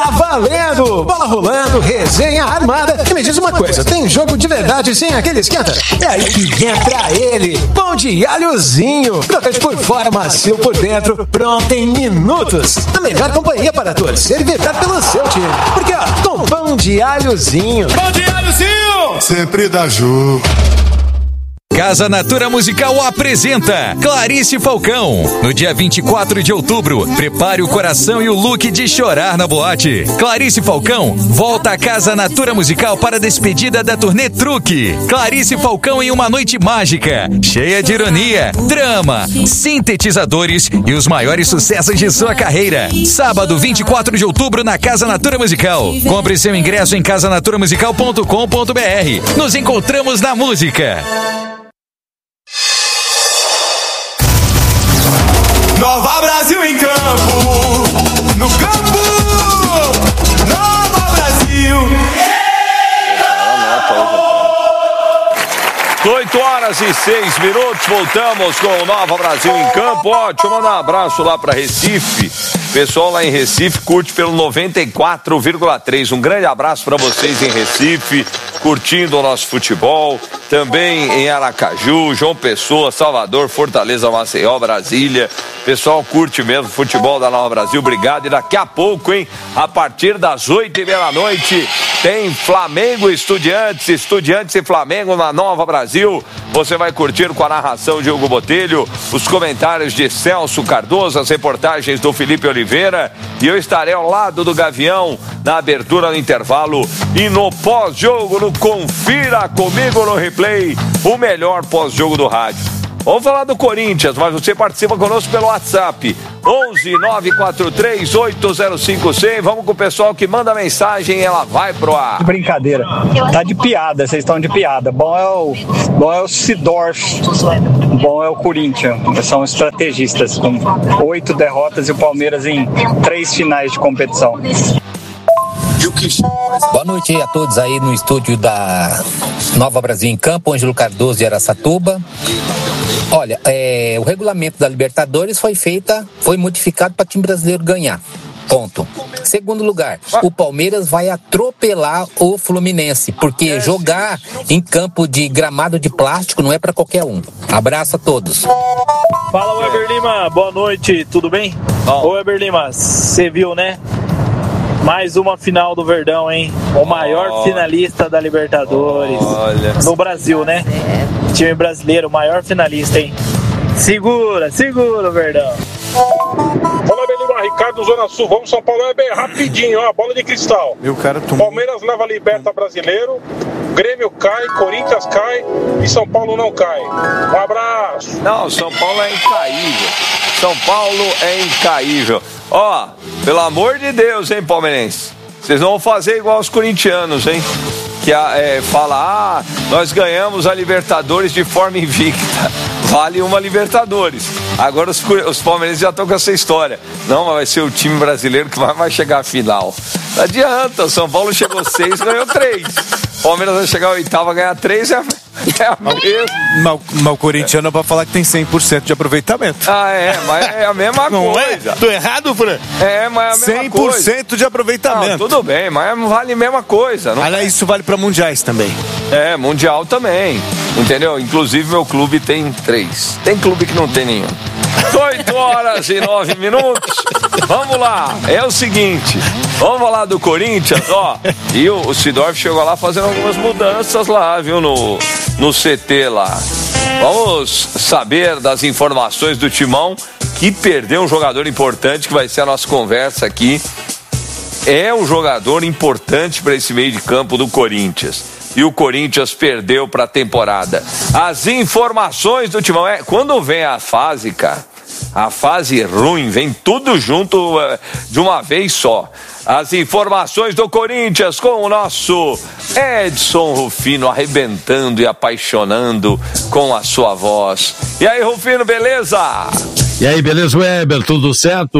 Tá valendo! Bola rolando, resenha armada. E me diz uma coisa, tem jogo de verdade sem aquele esquenta? É aí que entra ele, pão de alhozinho. Crocante por fora, macio por dentro, pronto em minutos. A melhor companhia para torcer e vibrar pelo seu time. Porque, ó, com pão de alhozinho. Pão de alhozinho! Sempre dá jogo. Casa Natura Musical apresenta Clarice Falcão. No dia 24 de outubro, prepare o coração e o look de chorar na boate. Clarice Falcão volta à Casa Natura Musical para a despedida da turnê Truque. Clarice Falcão em uma noite mágica, cheia de ironia, drama, sintetizadores e os maiores sucessos de sua carreira. Sábado, 24 de outubro, na Casa Natura Musical. Compre seu ingresso em casanaturamusical.com.br. Nos encontramos na música. Nova Brasil em campo, no campo, Nova Brasil. 8h06, voltamos com o Nova Brasil em campo. Ó, deixa eu mandar um abraço lá para Recife. Pessoal lá em Recife curte pelo 94,3. Um grande abraço para vocês em Recife, curtindo o nosso futebol. Também em Aracaju, João Pessoa, Salvador, Fortaleza, Maceió, Brasília. Pessoal curte mesmo o futebol da Nova Brasil. Obrigado. E daqui a pouco, hein, a partir das 8h30 da noite, tem Flamengo e Estudiantes e Flamengo na Nova Brasil. Você vai curtir com a narração de Hugo Botelho, os comentários de Celso Cardoso, as reportagens do Felipe Oliveira. E eu estarei ao lado do Gavião na abertura do intervalo e no pós-jogo, no Confira Comigo no Replay, o melhor pós-jogo do rádio. Vamos falar do Corinthians, mas você participa conosco pelo WhatsApp 11-943-805-100. Vamos com o pessoal que manda mensagem e ela vai pro ar. Brincadeira, tá de piada, vocês estão de piada. Bom é o Sidorf, bom é o Corinthians. São estrategistas com 8 derrotas e o Palmeiras em 3 finais de competição. Boa noite a todos aí no estúdio da Nova Brasil em Campo, Ângelo Cardoso de Araçatuba. Olha, o regulamento da Libertadores foi modificado para o time brasileiro ganhar. Ponto. Segundo lugar, o Palmeiras vai atropelar o Fluminense, porque jogar em campo de gramado de plástico não é para qualquer um. Abraço a todos. Fala, Weber Lima, boa noite, tudo bem? Ô, Weber Lima, você viu, né? Mais uma final do Verdão, hein? O maior finalista da Libertadores. No Brasil, né? Time brasileiro, o maior finalista, hein? Segura, Verdão. Fala, Belima, Ricardo, Zona Sul. Vamos, São Paulo, é bem rapidinho, ó, bola de cristal. Palmeiras leva a Liberta Brasileiro, Grêmio cai, Corinthians cai e São Paulo não cai. Um abraço. Não, São Paulo é incaível. Ó, pelo amor de Deus, hein, palmeirense? Vocês não vão fazer igual os corintianos, hein? Que fala, nós ganhamos a Libertadores de forma invicta. Vale uma Libertadores. Agora os palmeirenses já estão com essa história. Não, mas vai ser o time brasileiro que vai chegar à final. Não adianta, São Paulo chegou 6, ganhou 3. Palmeiras vai chegar à 8ª, ganhar 3, é a mesma. Mas o corintiano é pra falar que tem 100% de aproveitamento. Mas é a mesma não coisa. É? Tô errado, Fran? Mas é a mesma 100% coisa. de aproveitamento. Não, tudo bem, mas vale a mesma coisa. Aliás, isso vale pra mundiais também. Mundial também. Entendeu? Inclusive, meu clube tem 3. Tem clube que não tem nenhum. 8h09. Vamos lá, é o seguinte, vamos falar do Corinthians, ó. E o Sidorf chegou lá fazendo algumas mudanças lá, viu, no CT lá. Vamos saber das informações do Timão, que perdeu um jogador importante, que vai ser a nossa conversa aqui. É um jogador importante para esse meio de campo do Corinthians. E o Corinthians perdeu para a temporada. As informações do Timão, quando vem a fase, cara, a fase ruim, vem tudo junto de uma vez só. As informações do Corinthians com o nosso Edson Rufino, arrebentando e apaixonando com a sua voz. E aí, Rufino, beleza? E aí, beleza, Weber? Tudo certo?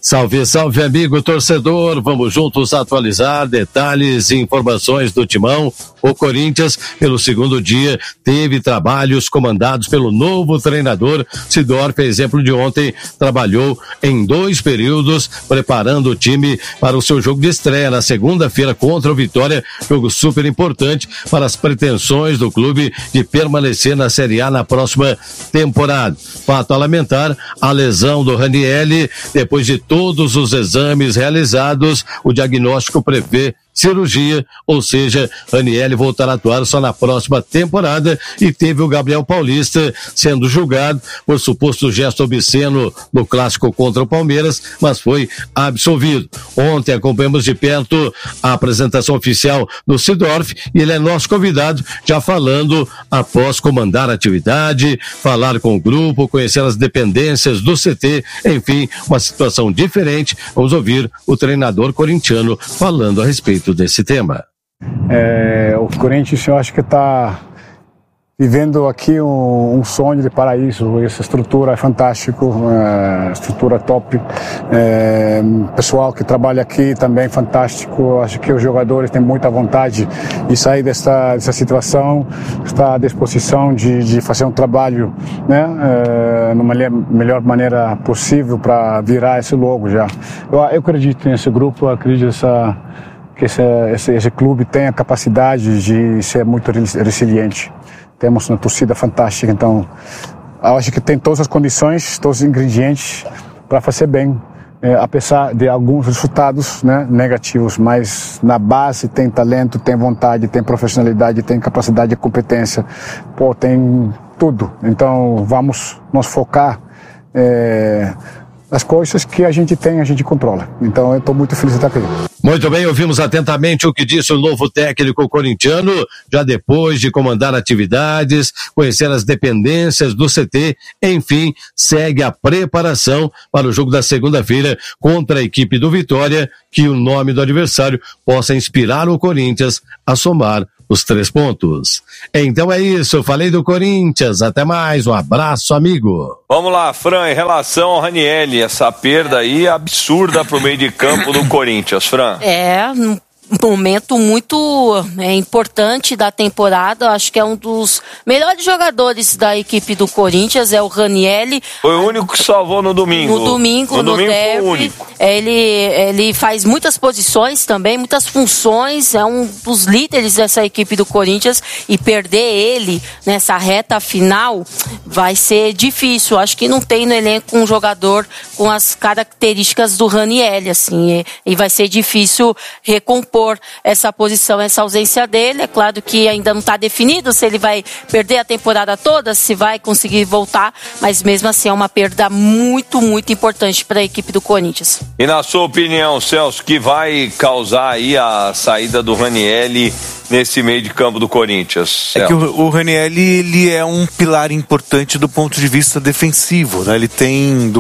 Salve, salve, amigo torcedor. Vamos juntos atualizar detalhes e informações do Timão. O Corinthians, pelo segundo dia, teve trabalhos comandados pelo novo treinador. Sidorf, exemplo de ontem, trabalhou em 2 períodos, preparando o time para o seu jogo de estreia na segunda-feira contra o Vitória. Jogo super importante para as pretensões do clube de permanecer na Série A na próxima temporada. Fato a lamentar, a lesão do Ranieri, depois de todos os exames realizados, o diagnóstico prevê cirurgia, ou seja, Ranieri voltará a atuar só na próxima temporada. E teve o Gabriel Paulista sendo julgado por suposto gesto obsceno no clássico contra o Palmeiras, mas foi absolvido. Ontem acompanhamos de perto a apresentação oficial do Sidorf e ele é nosso convidado, já falando após comandar a atividade, falar com o grupo, conhecer as dependências do CT, enfim, uma situação diferente. Vamos ouvir o treinador corintiano falando a respeito desse tema. O Corinthians, eu acho que está vivendo aqui um sonho de paraíso. Essa estrutura é fantástica, estrutura top, pessoal que trabalha aqui também fantástico. Acho que os jogadores têm muita vontade de sair dessa situação, está à disposição de fazer um trabalho, né, numa melhor maneira possível para virar esse logo já. Eu acredito nesse grupo, acredito que esse clube tem a capacidade de ser muito resiliente. Temos uma torcida fantástica, então eu acho que tem todas as condições, todos os ingredientes para fazer bem, apesar de alguns resultados, né, negativos, mas na base tem talento, tem vontade, tem profissionalidade, tem capacidade e competência, tem tudo. Então vamos nos focar as coisas que a gente tem, a gente controla. Então eu estou muito feliz de estar aqui. Muito bem, ouvimos atentamente o que disse o novo técnico corintiano, já depois de comandar atividades, conhecer as dependências do CT, enfim, segue a preparação para o jogo da segunda-feira contra a equipe do Vitória, que o nome do adversário possa inspirar o Corinthians a somar os 3 pontos. Então é isso, eu falei do Corinthians, até mais, um abraço, amigo. Vamos lá, Fran, em relação ao Ranieri, essa perda aí absurda pro meio de campo do Corinthians, Fran. Um momento muito importante da temporada. Acho que é um dos melhores jogadores da equipe do Corinthians, é o Ranieri. Foi o único que salvou no domingo. No domingo derby. Foi o único. Ele faz muitas posições também, muitas funções, é um dos líderes dessa equipe do Corinthians, e perder ele nessa reta final vai ser difícil. Acho que não tem no elenco um jogador com as características do Ranieri, assim, e vai ser difícil recompor essa posição, essa ausência dele. É claro que ainda não está definido se ele vai perder a temporada toda, se vai conseguir voltar, mas mesmo assim é uma perda muito, muito importante para a equipe do Corinthians. E na sua opinião, Celso, que vai causar aí a saída do Ranieri nesse meio de campo do Corinthians? É que o Ranieri, ele é um pilar importante do ponto de vista defensivo, né? Ele tem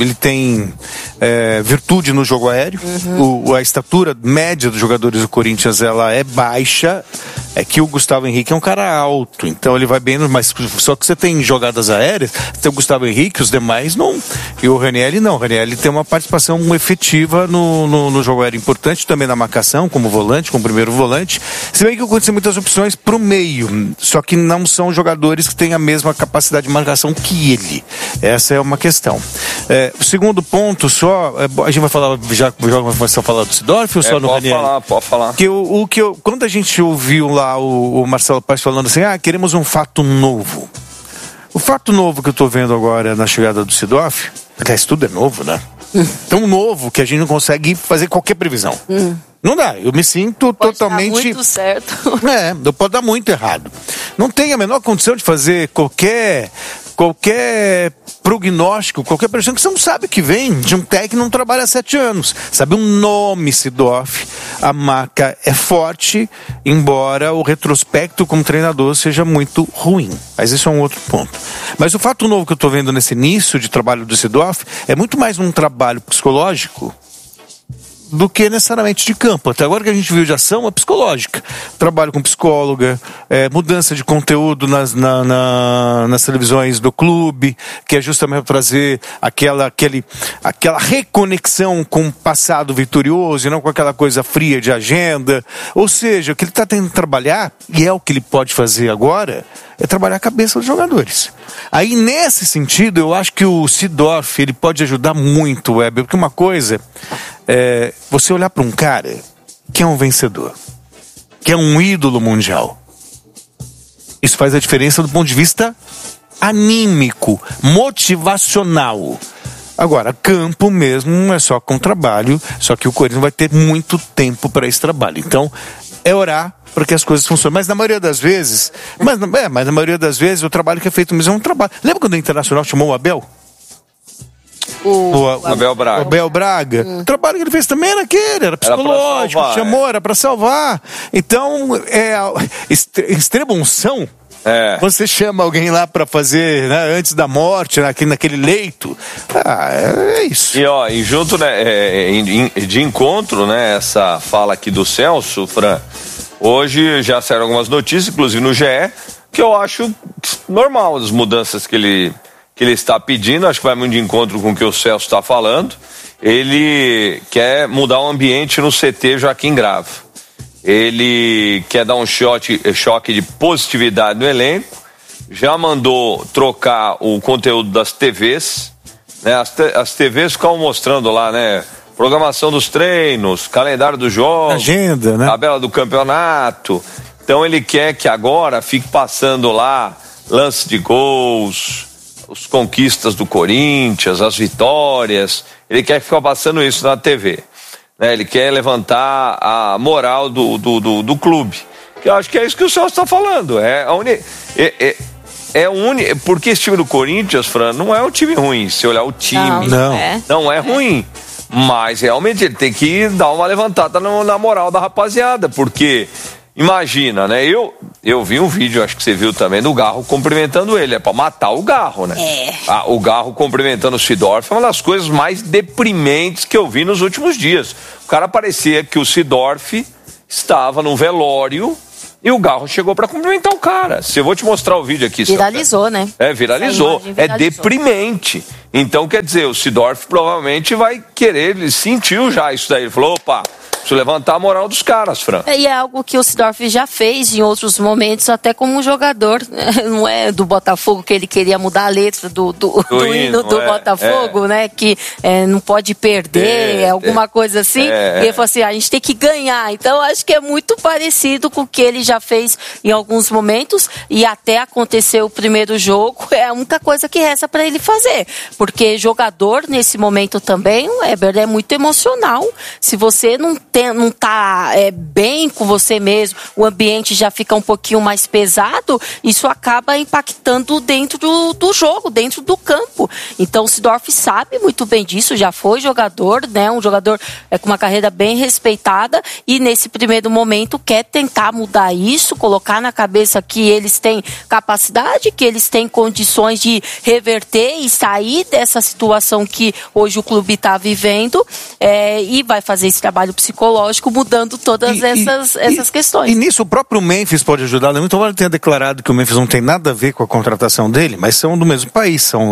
virtude no jogo aéreo. A estatura média dos jogadores do Corinthians, ela é baixa. É que o Gustavo Henrique é um cara alto, então ele vai bem, mas só que você tem jogadas aéreas, tem o Gustavo Henrique, os demais não. E o Ranieri não. O Ranieri tem uma participação efetiva no jogo aéreo importante, também na marcação, como volante, como primeiro volante. Se bem que o Corinthians tem muitas opções pro meio, só que não são jogadores que têm a mesma capacidade de marcação que ele. Essa é uma questão. O segundo ponto, a gente vai falar, já vai só falar do Sidorf ou só no Ranieri? Pode falar. Quando a gente ouviu lá o Marcelo Paes falando assim, queremos um fato novo. O fato novo que eu tô vendo agora na chegada do Sidorf, aliás, tudo é novo, né? Tão novo que a gente não consegue fazer qualquer previsão. Não dá, eu me sinto pode totalmente... Dar muito certo. Pode dar muito errado. Não tem a menor condição de fazer qualquer prognóstico, qualquer previsão que você não sabe que vem de um técnico que não trabalha há 7 anos. Sabe o nome Sidorf, a marca é forte, embora o retrospecto como treinador seja muito ruim. Mas isso é um outro ponto. Mas o fato novo que eu estou vendo nesse início de trabalho do Sidorf é muito mais um trabalho psicológico do que necessariamente de campo. Até agora que a gente viu de ação é psicológica. Trabalho com psicóloga, mudança de conteúdo nas televisões do clube, que é justamente para trazer aquela reconexão com o passado vitorioso e não com aquela coisa fria de agenda. Ou seja, o que ele está tentando trabalhar, e é o que ele pode fazer agora, é trabalhar a cabeça dos jogadores. Aí, nesse sentido, eu acho que o Seedorf, ele pode ajudar muito, Weber, porque uma coisa é você olhar para um cara que é um vencedor, que é um ídolo mundial. Isso faz a diferença do ponto de vista anímico, motivacional. Agora, campo mesmo é só com trabalho, só que o Corinthians vai ter muito tempo para esse trabalho. Então, é orar para que as coisas funcionem. Mas na maioria das vezes, o trabalho que é feito mesmo é um trabalho. Lembra quando o Internacional chamou o Abel? O Abel Braga. O Abel Braga. O trabalho que ele fez também era aquele, era psicológico, era para salvar. Então, extrema unção. Você chama alguém lá para fazer, né, antes da morte, naquele leito. É isso. E junto, né, de encontro, né, essa fala aqui do Celso, Fran, hoje já saíram algumas notícias, inclusive no GE, que eu acho normal as mudanças que ele está pedindo. Acho que vai muito de encontro com o que o Celso está falando. Ele quer mudar o ambiente no CT Joaquim Grava. Ele quer dar um choque de positividade no elenco. Já mandou trocar o conteúdo das TVs, né? As TVs ficam mostrando lá, né? Programação dos treinos, calendário dos jogos, agenda, né? Tabela do campeonato. Então ele quer que agora fique passando lá lance de gols, as conquistas do Corinthians, as vitórias. Ele quer ficar passando isso na TV. Ele quer levantar a moral do clube. Que eu acho que é isso que o Celso está falando. Porque esse time do Corinthians, Fran, não é um time ruim. Se olhar o time, não é ruim. Mas realmente ele tem que dar uma levantada na moral da rapaziada. Porque, imagina, né? Eu vi um vídeo, acho que você viu também, do Garro cumprimentando ele. É pra matar o Garro, né? O Garro cumprimentando o Seedorf é uma das coisas mais deprimentes que eu vi nos últimos dias. O cara parecia que o Seedorf estava num velório e o Garro chegou pra cumprimentar o cara. Se eu vou te mostrar o vídeo aqui. Viralizou, né? Viralizou. É deprimente. Então, quer dizer, o Seedorf provavelmente vai querer, ele sentiu já isso daí. Ele falou, opa, preciso levantar a moral dos caras, Fran. E é algo que o Seedorf já fez em outros momentos, até como um jogador. Não é do Botafogo que ele queria mudar a letra do hino do Botafogo, né? Que não pode perder, alguma coisa assim. E ele falou assim, a gente tem que ganhar. Então, acho que é muito parecido com o que ele já fez em alguns momentos. E até acontecer o primeiro jogo, é a única coisa que resta para ele fazer. Porque jogador, nesse momento também, o Weber, é muito emocional. Se você não tá bem com você mesmo, o ambiente já fica um pouquinho mais pesado, isso acaba impactando dentro do jogo, dentro do campo. Então o Seedorf sabe muito bem disso, já foi jogador, né? Um jogador com uma carreira bem respeitada e nesse primeiro momento quer tentar mudar isso, colocar na cabeça que eles têm capacidade, que eles têm condições de reverter e sair dessa situação que hoje o clube está vivendo, e vai fazer esse trabalho psicológico, mudando todas essas questões. E nisso o próprio Memphis pode ajudar, né? Muito embora ele tenha declarado que o Memphis não tem nada a ver com a contratação dele, mas são do mesmo país, são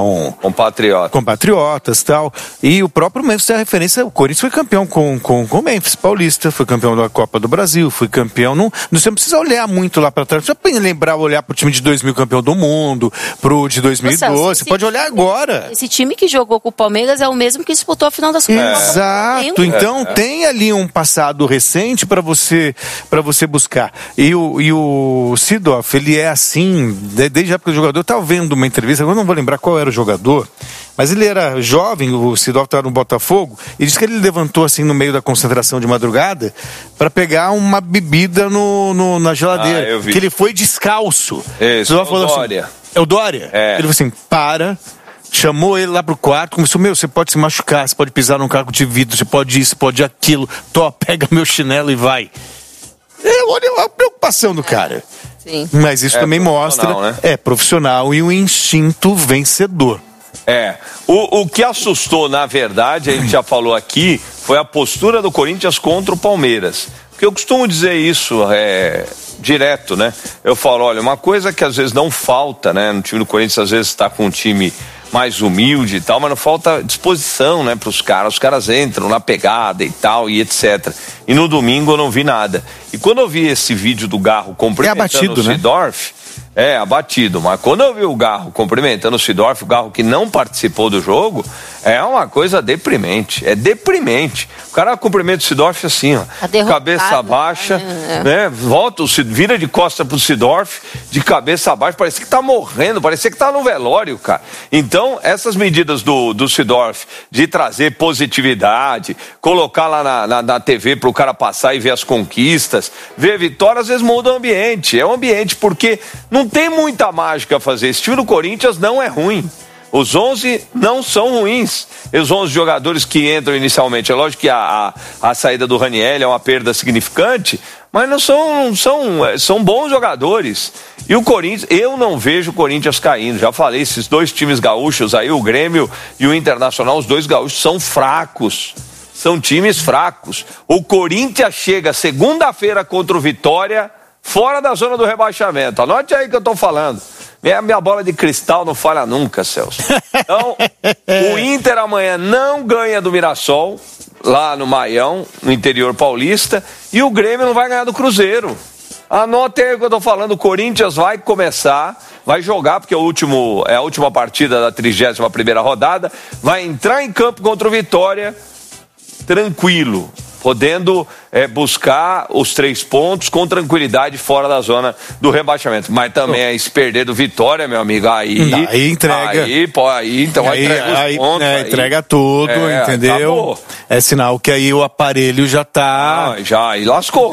compatriotas e tal. E o próprio Memphis tem a referência, o Corinthians foi campeão com o Memphis Paulista, foi campeão da Copa do Brasil, foi campeão, você não precisa olhar muito lá para trás, não precisa olhar pro time de 2000 campeão do mundo, pro de 2012, você pode olhar agora. Esse time que jogou com o Palmeiras é o mesmo que disputou a final das Copas. Exato, então tem ali um passado recente para você buscar. E o Seedorf, ele é assim, desde a época do jogador. Eu estava vendo uma entrevista, agora não vou lembrar qual era o jogador, mas ele era jovem, o Seedorf estava no Botafogo, e disse que ele levantou assim no meio da concentração de madrugada para pegar uma bebida na geladeira, que ele foi descalço. Isso, o Dória. Assim, é o Dória? Ele falou assim, chamou ele lá pro quarto, começou, você pode se machucar, você pode pisar num caco de vidro, você pode isso, pode aquilo, pega meu chinelo e vai. Olha a preocupação do cara. Sim. Mas isso também mostra, né? É profissional e um instinto vencedor. O que assustou, na verdade, a gente já falou aqui, foi a postura do Corinthians contra o Palmeiras. Porque eu costumo dizer isso direto, né? Eu falo, olha, uma coisa que às vezes não falta, né? No time do Corinthians às vezes está com um time mais humilde e tal, mas não falta disposição, né, pros caras. Os caras entram na pegada e tal, e etc. E no domingo eu não vi nada. E quando eu vi esse vídeo do Garro cumprimentando o Seedorf, abatido. Mas quando eu vi o Garro cumprimentando o Seedorf, o Garro que não participou do jogo, é uma coisa deprimente. É deprimente. O cara cumprimenta o Seedorf assim, ó. Cabeça baixa, né? Volta, vira de costa pro Seedorf, de cabeça baixa, parece que tá morrendo, parecia que tá no velório, cara. Então, essas medidas do Seedorf de trazer positividade, colocar lá na TV pro cara passar e ver as conquistas, ver a vitória, às vezes muda o ambiente. É um ambiente porque não tem muita mágica a fazer. Esse time do Corinthians não é ruim. Os 11 não são ruins. Os 11 jogadores que entram inicialmente. É lógico que a saída do Raniel é uma perda significante, mas não são bons jogadores. E o Corinthians, eu não vejo o Corinthians caindo. Já falei, esses dois times gaúchos aí, o Grêmio e o Internacional, os dois gaúchos são fracos. São times fracos. O Corinthians chega segunda-feira contra o Vitória, fora da zona do rebaixamento. Anote aí que eu tô falando. Minha bola de cristal não falha nunca, Celso. Então, o Inter amanhã não ganha do Mirassol, lá no Maião, no interior paulista, e o Grêmio não vai ganhar do Cruzeiro. Anote aí o que eu tô falando, o Corinthians vai começar, vai jogar, porque é a última partida da 31ª rodada, vai entrar em campo contra o Vitória, tranquilo, podendo buscar os 3 pontos com tranquilidade fora da zona do rebaixamento. Mas também se perder do Vitória, meu amigo, aí entrega. Então vai entregar os pontos. Entrega tudo, entendeu? Acabou. É sinal que aí o aparelho já tá... E lascou.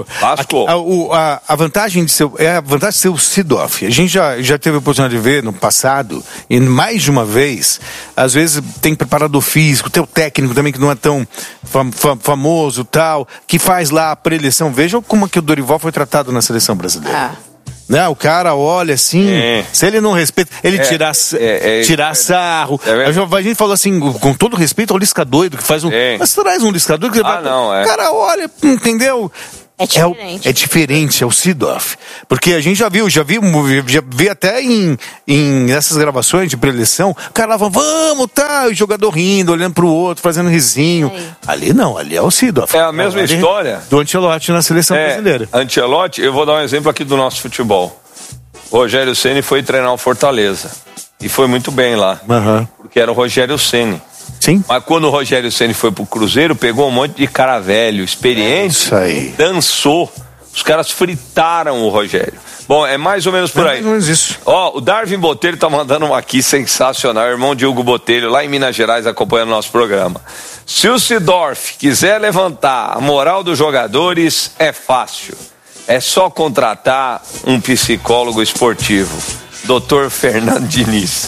A vantagem de ser o Seedorf. A gente já teve a oportunidade de ver no passado, e mais de uma vez, às vezes tem preparador físico, tem o técnico também que não é tão famoso e tal, que faz lá a pré-eleição. Veja como que o Dorival foi tratado na seleção brasileira. Né? O cara olha assim, se ele não respeita, ele tira sarro. A gente falou assim, com todo respeito ao Lisca doido, que faz um... Mas traz um Lisca doido, o cara olha, entendeu? É diferente, é o Seedorf. Porque a gente já vi até em essas gravações de pré-eleição, o cara lá vamos, o jogador rindo, olhando pro outro, fazendo risinho. Ali não, ali é o Seedorf. É a mesma história do Ancelotti na seleção brasileira. Ancelotti, eu vou dar um exemplo aqui do nosso futebol. O Rogério Ceni foi treinar o Fortaleza e foi muito bem lá, porque era o Rogério Ceni. Sim. Mas quando o Rogério Ceni foi pro Cruzeiro, pegou um monte de cara velho, experiente, dançou. Os caras fritaram o Rogério. Bom, é mais ou menos por aí. Mais ou menos isso. O Darwin Botelho tá mandando uma aqui sensacional, irmão de Hugo Botelho, lá em Minas Gerais, acompanhando o nosso programa. Se o Seedorf quiser levantar a moral dos jogadores, é fácil. É só contratar um psicólogo esportivo. Dr. Fernando Diniz.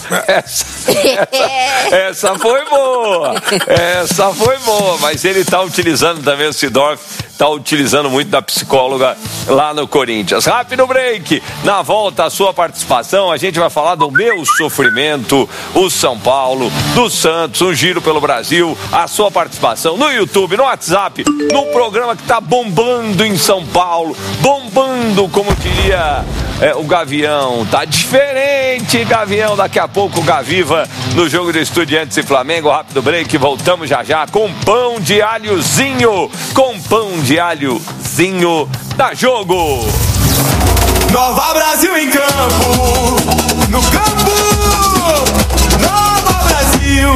Essa foi boa. Essa foi boa. Mas ele está utilizando também, o Seedorf está utilizando muito da psicóloga lá no Corinthians. Rápido break. Na volta, a sua participação. A gente vai falar do meu sofrimento, o São Paulo, do Santos, um giro pelo Brasil. A sua participação no YouTube, no WhatsApp, no programa que está bombando em São Paulo. Bombando, como diria o Gavião. Tá diferente, Gavião. Daqui a pouco o Gaviva no jogo do Estudiantes e Flamengo. Rápido break, voltamos já com pão de alhozinho. Com pão de alhozinho da Jogo. Nova Brasil em campo. No campo. Nova Brasil.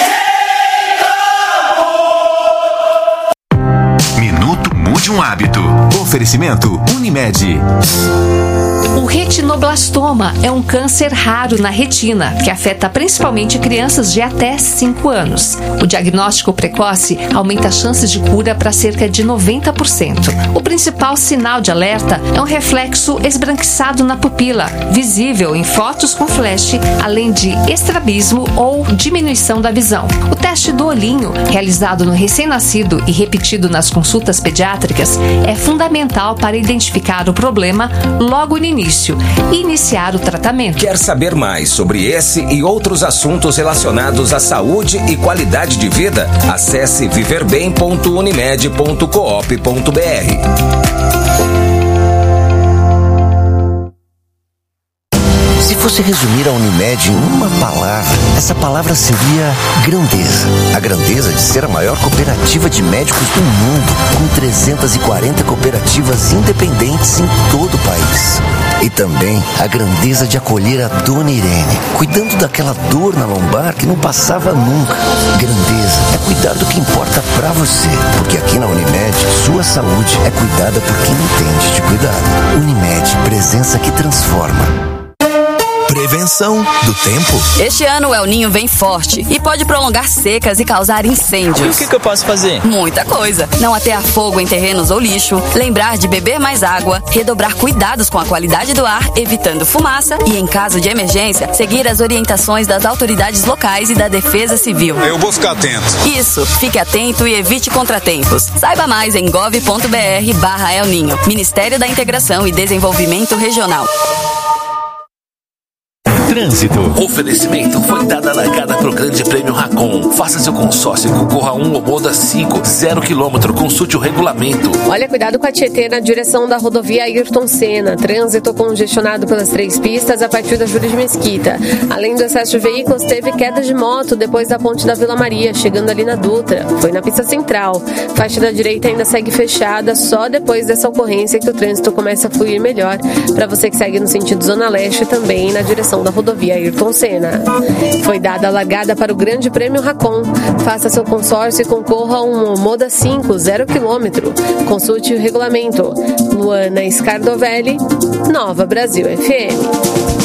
Minuto Mude um Hábito. Oferecimento Unimed. O retinoblastoma é um câncer raro na retina, que afeta principalmente crianças de até 5 anos. O diagnóstico precoce aumenta as chances de cura para cerca de 90%. O principal sinal de alerta é um reflexo esbranquiçado na pupila, visível em fotos com flash, além de estrabismo ou diminuição da visão. O teste do olhinho, realizado no recém-nascido e repetido nas consultas pediátricas, é fundamental para identificar o problema logo no início. início, iniciar o tratamento. Quer saber mais sobre esse e outros assuntos relacionados à saúde e qualidade de vida? Acesse viverbem.unimed.coop.br. Se fosse resumir a Unimed em uma palavra, essa palavra seria grandeza. A grandeza de ser a maior cooperativa de médicos do mundo, com 340 cooperativas independentes em todo o país. E também a grandeza de acolher a Dona Irene, cuidando daquela dor na lombar que não passava nunca. Grandeza é cuidar do que importa pra você, porque aqui na Unimed, sua saúde é cuidada por quem entende de cuidado. Unimed, presença que transforma. Prevenção do tempo. Este ano o El Ninho vem forte e pode prolongar secas e causar incêndios. E o que eu posso fazer? Muita coisa. Não atear fogo em terrenos ou lixo, lembrar de beber mais água, redobrar cuidados com a qualidade do ar, evitando fumaça e, em caso de emergência, seguir as orientações das autoridades locais e da Defesa Civil. Eu vou ficar atento. Isso. Fique atento e evite contratempos. Saiba mais em gov.br/El Ninho. Ministério da Integração e Desenvolvimento Regional. Trânsito. Oferecimento foi dada a largada para o Grande Prêmio Racon. Faça seu consórcio e concorra a um Omoda 5, 0 km. Consulte o regulamento. Olha, cuidado com a Tietê na direção da rodovia Ayrton Senna. Trânsito congestionado pelas 3 pistas a partir da Júlio de Mesquita. Além do excesso de veículos, teve queda de moto depois da ponte da Vila Maria, chegando ali na Dutra. Foi na pista central. Faixa da direita ainda segue fechada, só depois dessa ocorrência que o trânsito começa a fluir melhor. Para você que segue no sentido Zona Leste, também na direção da rodovia Ayrton Senna. Foi dada a largada para o Grande Prêmio Racon. Faça seu consórcio e concorra a um Omoda 5, 0 km. Consulte o regulamento. Luana Scardovelli, Nova Brasil FM.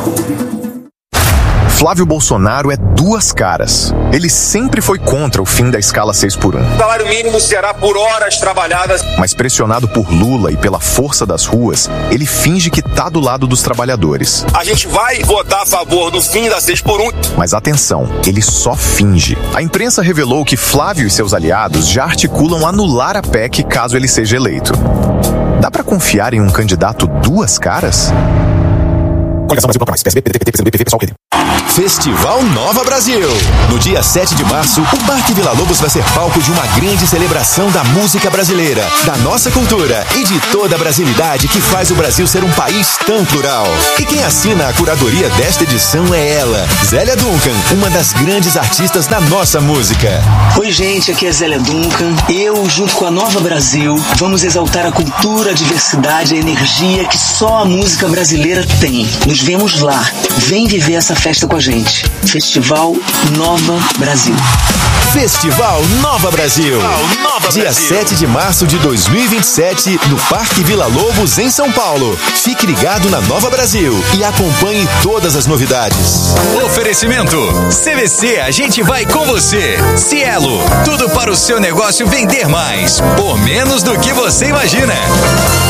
Flávio Bolsonaro é duas caras. Ele sempre foi contra o fim da escala 6x1. O salário mínimo será por horas trabalhadas. Mas pressionado por Lula e pela força das ruas, ele finge que tá do lado dos trabalhadores. A gente vai votar a favor do fim da 6x1. Mas atenção, ele só finge. A imprensa revelou que Flávio e seus aliados já articulam anular a PEC caso ele seja eleito. Dá pra confiar em um candidato duas caras? Coligação Brasil mais. PSB, PDT, PT, PCdoB, PSOL, Festival Nova Brasil. No dia 7 de março, o Parque Vila Lobos vai ser palco de uma grande celebração da música brasileira, da nossa cultura e de toda a brasilidade que faz o Brasil ser um país tão plural. E quem assina a curadoria desta edição é ela, Zélia Duncan, uma das grandes artistas da nossa música. Oi, gente, aqui é Zélia Duncan. Eu, junto com a Nova Brasil, vamos exaltar a cultura, a diversidade, a energia que só a música brasileira tem. Nos vemos lá. Vem viver essa festa com a gente. Festival Nova Brasil. Festival Nova Brasil. Dia 7 de março de 2027, no Parque Vila Lobos, em São Paulo. Fique ligado na Nova Brasil e acompanhe todas as novidades. Oferecimento CVC, a gente vai com você. Cielo, tudo para o seu negócio vender mais, por menos do que você imagina.